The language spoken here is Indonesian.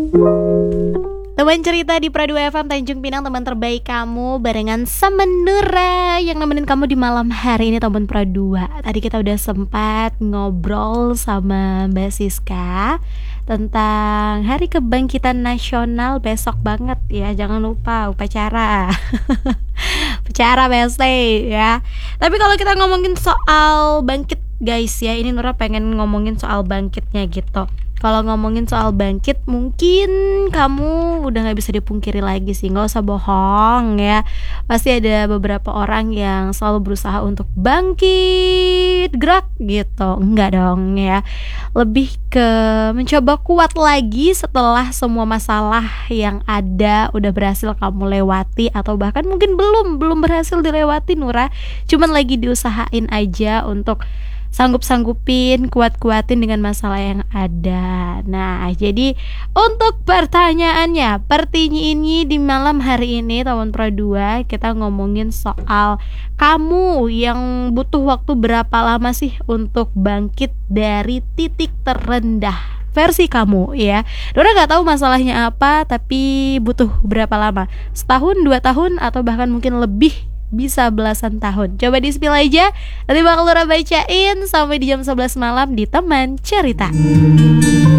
Teman cerita di Pradu FM Tanjung Pinang, teman terbaik kamu barengan sama Nura yang nemenin kamu di malam hari ini, teman Pradu. Tadi kita udah sempat ngobrol sama Mbak Siska tentang Hari Kebangkitan Nasional besok banget ya. Jangan lupa upacara. Upacara BST ya. Tapi kalau kita ngomongin soal bangkit guys ya, ini Nura pengen ngomongin soal bangkitnya gitu. Kalau ngomongin soal bangkit, mungkin kamu udah gak bisa dipungkiri lagi sih, gak usah bohong ya. Pasti ada beberapa orang yang selalu berusaha untuk bangkit, gerak gitu. Enggak dong ya. Lebih ke mencoba kuat lagi setelah semua masalah yang ada udah berhasil kamu lewati, atau bahkan mungkin belum berhasil dilewati Nura. Cuman lagi diusahain aja untuk sanggup-sanggupin, kuat-kuatin dengan masalah yang ada. Nah, jadi untuk pertanyaannya, ini di malam hari ini tahun Pro 2 kita ngomongin soal kamu yang butuh waktu berapa lama sih untuk bangkit dari titik terendah versi kamu ya. Dora gak tahu masalahnya apa, tapi butuh berapa lama? Setahun, 2 tahun, atau bahkan mungkin lebih, bisa belasan tahun. Coba di-spill aja, nanti bakal Nura bacain sampai di jam 11 malam di Teman Cerita.